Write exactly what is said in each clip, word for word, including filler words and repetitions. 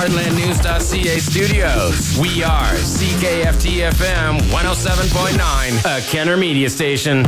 Heartland News dot C A studios. We are C K F T F M one oh seven point nine, a Kenner Media station.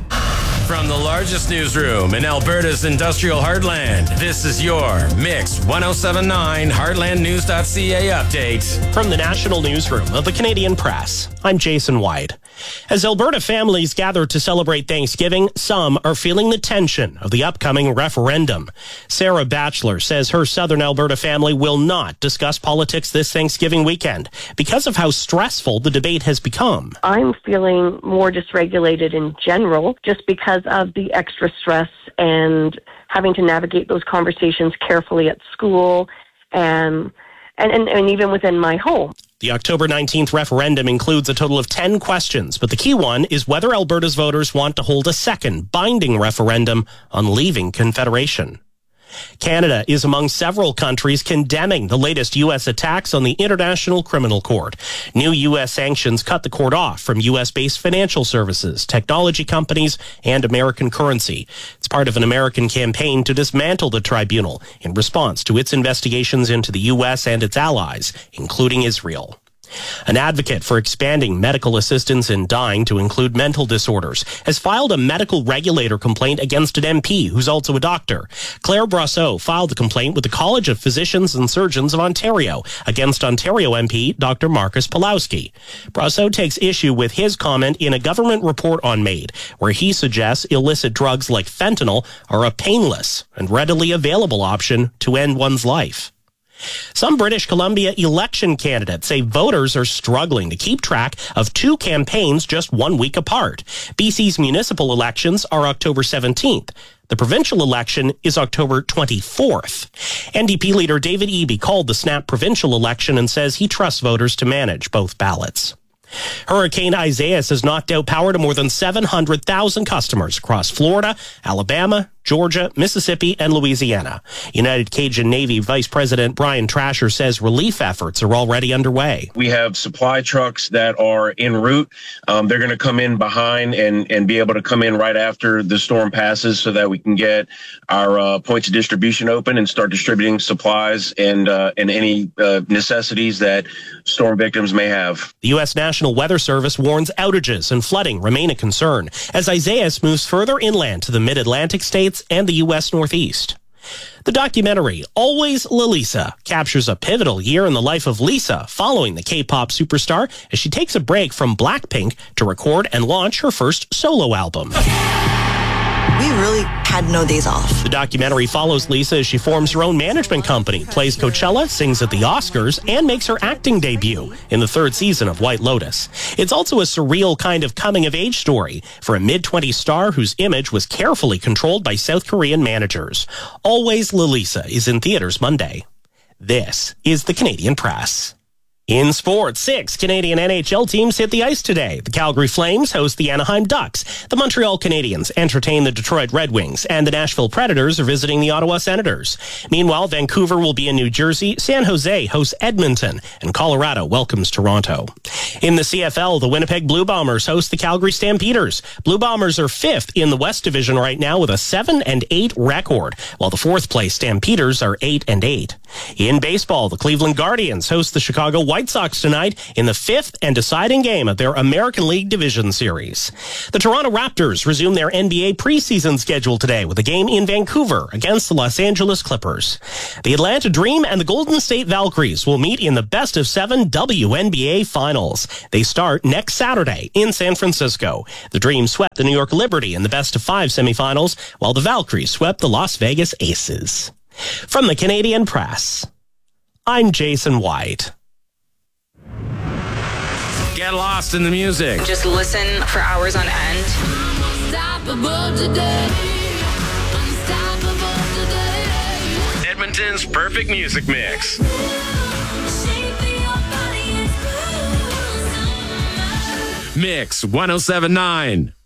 From the largest newsroom in Alberta's industrial heartland, this is your Mix ten seventy-nine Heartland News dot C A update. From the national newsroom of the Canadian Press, I'm Jason White. As Alberta families gather to celebrate Thanksgiving, some are feeling the tension of the upcoming referendum. Sarah Batchelor says her Southern Alberta family will not discuss politics this Thanksgiving weekend because of how stressful the debate has become. I'm feeling more dysregulated in general just because of the extra stress and having to navigate those conversations carefully at school and and, and, and even within my home. The October nineteenth referendum includes a total of ten questions, but the key one is whether Alberta's voters want to hold a second binding referendum on leaving Confederation. Canada is among several countries condemning the latest U S attacks on the International Criminal Court. New U S sanctions cut the court off from U S-based financial services, technology companies, and American currency. It's part of an American campaign to dismantle the tribunal in response to its investigations into the U S and its allies, including Israel. An advocate for expanding medical assistance in dying to include mental disorders has filed a medical regulator complaint against an M P who's also a doctor. Claire Brosseau filed the complaint with the College of Physicians and Surgeons of Ontario against Ontario M P Doctor Marcus Pawlowski. Brosseau takes issue with his comment in a government report on MAID, where he suggests illicit drugs like fentanyl are a painless and readily available option to end one's life. Some British Columbia election candidates say voters are struggling to keep track of two campaigns just one week apart. B C's municipal elections are October seventeenth. The provincial election is October twenty-fourth. N D P leader David Eby called the snap provincial election and says he trusts voters to manage both ballots. Hurricane Isaias has knocked out power to more than seven hundred thousand customers across Florida, Alabama, Georgia, Mississippi, and Louisiana. United Cajun Navy Vice President Brian Trasher says relief efforts are already underway. We have supply trucks that are en route. Um, they're going to come in behind and, and be able to come in right after the storm passes so that we can get our uh, points of distribution open and start distributing supplies and, uh, and any uh, necessities that storm victims may have. The U S National Weather Service warns outages and flooding remain a concern as Isaias moves further inland to the mid-Atlantic states and the U S Northeast. The documentary Always Lalisa captures a pivotal year in the life of Lisa following the K-pop superstar as she takes a break from Blackpink to record and launch her first solo album. We really had no days off. The documentary follows Lisa as she forms her own management company, plays Coachella, sings at the Oscars, and makes her acting debut in the third season of White Lotus. It's also a surreal kind of coming-of-age story for a mid-twenties star whose image was carefully controlled by South Korean managers. Always Lalisa is in theaters Monday. This is the Canadian Press. In sports, six Canadian N H L teams hit the ice today. The Calgary Flames host the Anaheim Ducks. The Montreal Canadiens entertain the Detroit Red Wings, and the Nashville Predators are visiting the Ottawa Senators. Meanwhile, Vancouver will be in New Jersey, San Jose hosts Edmonton, and Colorado welcomes Toronto. In the C F L, the Winnipeg Blue Bombers host the Calgary Stampeders. Blue Bombers are fifth in the West Division right now with a seven and eight record, while the fourth place Stampeders are eight and eight. In baseball, the Cleveland Guardians host the Chicago White Sox tonight in the fifth and deciding game of their American League Division Series. The Toronto Raptors resume their N B A preseason schedule today with a game in Vancouver against the Los Angeles Clippers. The Atlanta Dream and the Golden State Valkyries will meet in the best of seven W N B A Finals. They start next Saturday in San Francisco. The Dream swept the New York Liberty in the best of five semifinals, while the Valkyries swept the Las Vegas Aces. From the Canadian Press, I'm Jason White. Get lost in the music. Just listen for hours on end. Edmonton's perfect music mix. Mix ten seventy-nine.